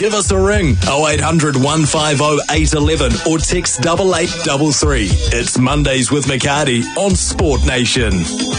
Give us a ring, 0800 150 811 or text 8833. It's Mondays with McCarty on Sport Nation.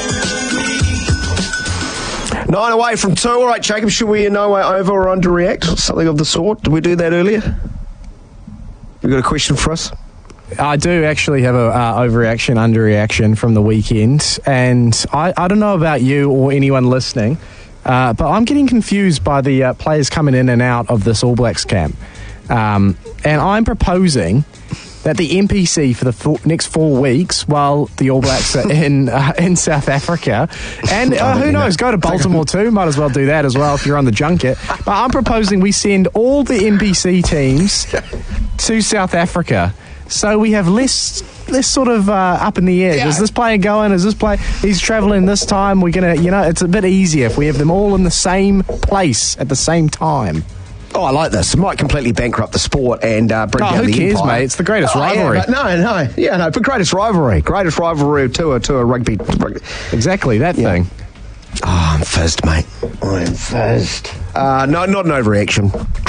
9 away from 2. All right, Jacob, should we in no way over or underreact? Something of the sort. Did we do that earlier? You got a question for us? I do actually have a overreaction, underreaction from the weekend. And I don't know about you or anyone listening, but I'm getting confused by the players coming in and out of this All Blacks camp. And I'm proposing that the NPC for the next 4 weeks while the All Blacks are in South Africa, and who knows, go to Baltimore too, might as well do that as well if you're on the junket. But I'm proposing we send all the NPC teams to South Africa so we have less sort of up in the air. Yeah. Is this player going? Is this player, he's travelling this time? We're going to, it's a bit easier if we have them all in the same place at the same time. Oh, I like this. It might completely bankrupt the sport and bring down the cares, empire. Mate? It's the greatest rivalry. Yeah, but greatest rivalry to a rugby. Exactly, that thing. Oh, I'm fizzed, mate. I'm fizzed. No, not an overreaction.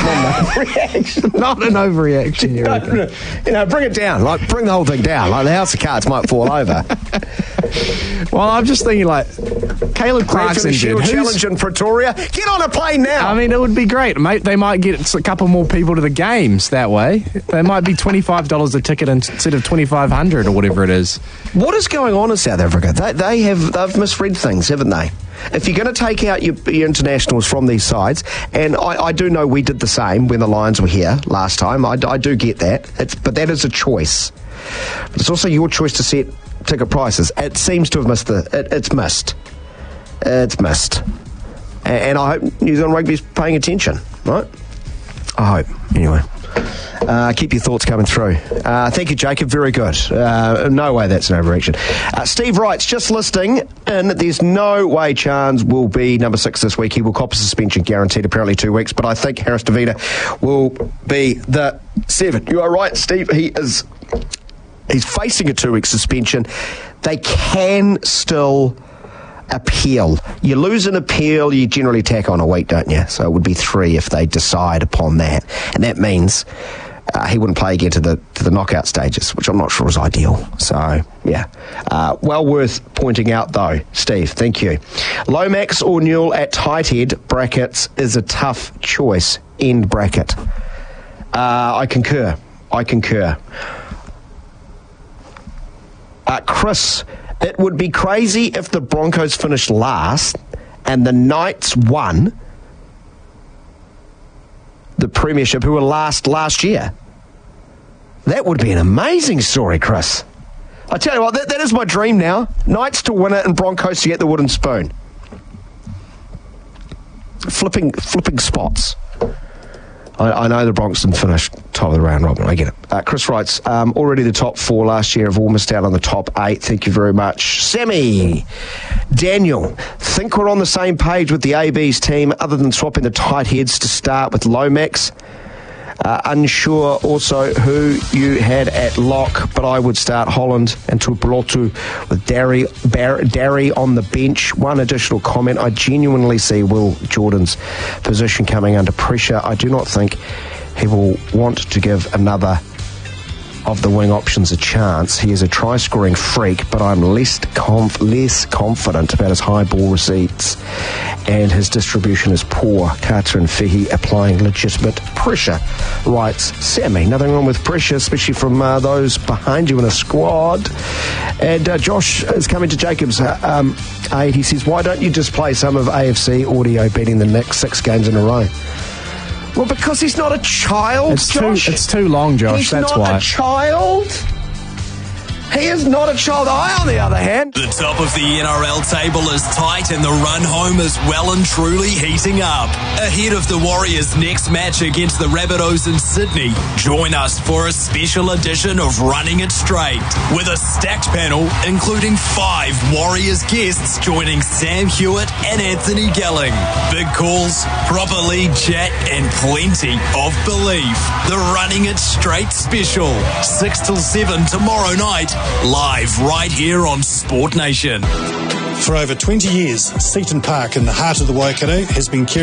Not an overreaction. Bring it down. Like, bring the whole thing down. Like, the house of cards might fall over. Well, I'm just thinking, like, Caleb Clarkson did. Challenge in Pretoria. Get on a plane now. I mean, it would be great, mate. They might get a couple more people to the games that way. They might be $25 a ticket instead of $2,500 or whatever it is. What is going on in South Africa? They've misread things, haven't they? If you're going to take out your internationals from these sides, and I do know we did the same when the Lions were here last time, I do get that, but that is a choice. But it's also your choice to set ticket prices. It seems to have missed it's missed. It's missed. And I hope New Zealand Rugby's paying attention, right? I hope. Anyway. Keep your thoughts coming through. Thank you, Jacob. Very good. No way that's an overreaction. Steve writes, just listing, and there's no way Chance will be number 6 this week. He will cop a suspension, guaranteed, apparently 2 weeks. But I think Harris Davida will be the 7. You are right, Steve. He's facing a 2-week suspension. They can still appeal. You lose an appeal, you generally tack on a week, don't you? So it would be 3 if they decide upon that. And that means he wouldn't play again to the knockout stages, which I'm not sure is ideal. So, yeah. Well worth pointing out, though, Steve. Thank you. Lomax or Newell at tight head, brackets, is a tough choice. End bracket. I concur. Chris, it would be crazy if the Broncos finished last and the Knights won the premiership, who were last year. That would be an amazing story, Chris. I tell you what, that is my dream now. Knights to win it and Broncos to get the wooden spoon. Flipping spots. I know the Broncos didn't finish top of the round robin. I get it. Chris writes, already the top 4 last year have all missed out on the top 8. Thank you very much. Sammy. Daniel, think we're on the same page with the AB's team other than swapping the tight heads to start with Lomax. Unsure also who you had at lock, but I would start Holland and Tupulotu with Darry on the bench. One additional comment, I genuinely see Will Jordan's position coming under pressure. I do not think he will want to give another of the wing options a chance. He is a try-scoring freak, but I'm less confident about his high ball receipts, and his distribution is poor. Carter and Fihii applying legitimate pressure, writes Sammy. Nothing wrong with pressure, especially from those behind you in a squad. And Josh is coming to Jacob's aid. He says, why don't you just play some of AFC audio beating the Knicks 6 games in a row? Well, because he's not a child, Josh. It's too long, Josh. That's why. He's not a child. He is not a child. I, on the other hand. The top of the NRL table is tight and the run home is well and truly heating up. Ahead of the Warriors' next match against the Rabbitohs in Sydney, join us for a special edition of Running It Straight with a stacked panel including 5 Warriors guests joining Sam Hewitt and Anthony Gelling. Big calls, proper lead chat and plenty of belief. The Running It Straight special, 6 till 7 tomorrow night. Live right here on Sport Nation. For over 20 years, Seaton Park in the heart of the Waikato has been